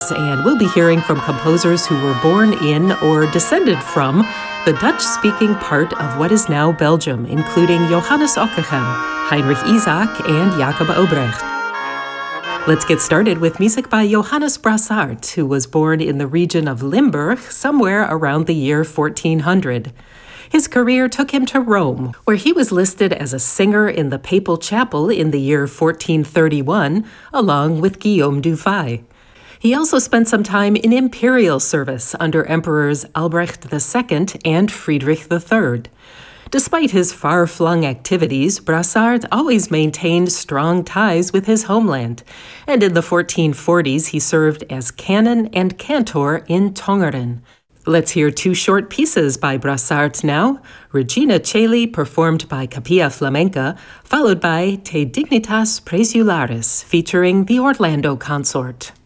And we'll be hearing from composers who were born in or descended from the Dutch-speaking part of what is now Belgium, including Johannes Ockeghem, Heinrich Isaac, and Jacob Obrecht. Let's get started with music by Johannes Brassard, who was born in the region of Limburg somewhere around the year 1400. His career took him to Rome, where he was listed as a singer in the papal chapel in the year 1431, along with Guillaume Dufay. He also spent some time in imperial service under Emperors Albrecht II and Friedrich III. Despite his far-flung activities, Brassard always maintained strong ties with his homeland, and in the 1440s he served as canon and cantor in Tongeren. Let's hear two short pieces by Brassard now, Regina Coeli performed by Capilla Flamenca, followed by Te Dignitas Praesularis featuring the Orlando Consort.